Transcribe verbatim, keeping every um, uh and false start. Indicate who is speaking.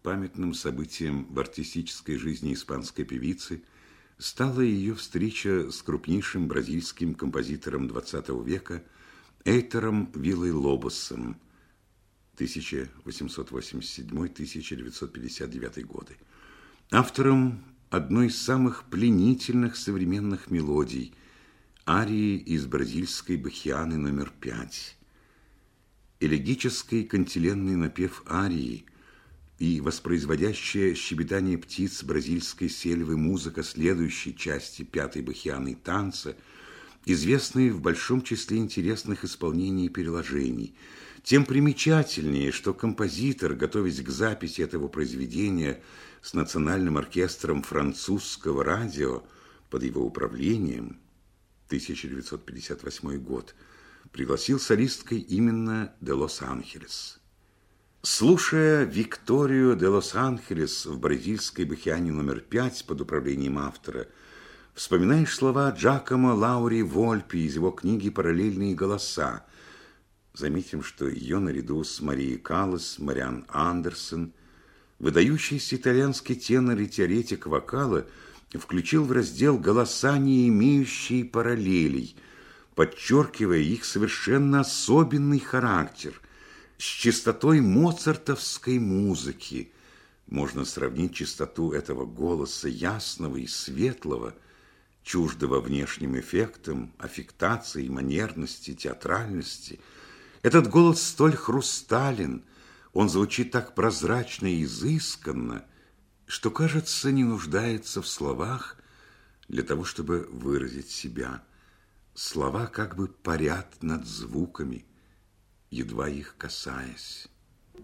Speaker 1: памятным событием в артистической жизни испанской певицы стала ее встреча с крупнейшим бразильским композитором двадцатого века Эйтором Виллой-Лобосом тысяча восемьсот восемьдесят седьмой — тысяча девятьсот пятьдесят девятый годы, автором одной из самых пленительных современных мелодий, арии из бразильской бахианы номер пять. Элегический кантиленный напев арии и воспроизводящая щебетание птиц бразильской сельвы музыка следующей части пятой бахианы танца, известные в большом числе интересных исполнений и переложений. Тем примечательнее, что композитор, готовясь к записи этого произведения с национальным оркестром французского радио под его управлением, тысяча девятьсот пятьдесят восьмой год, пригласил солисткой именно де Лос-Анхелес. Слушая Викторию де Лос-Анхелес в бразильской бахиане номер пять под управлением автора, вспоминаешь слова Джакомо Лаури Вольпи из его книги «Параллельные голоса». Заметим, что ее наряду с Марией Каллас, Мариан Андерсон, выдающийся итальянский тенор и теоретик вокала, включил в раздел «Голоса, не имеющие параллелей», подчеркивая их совершенно особенный характер. С чистотой моцартовской музыки можно сравнить чистоту этого голоса, ясного и светлого, чуждого внешним эффектам, аффектации, манерности, театральности. Этот голос столь хрустален, он звучит так прозрачно и изысканно, что, кажется, не нуждается в словах для того, чтобы выразить себя. Слова как бы парят над звуками, едва их касаясь.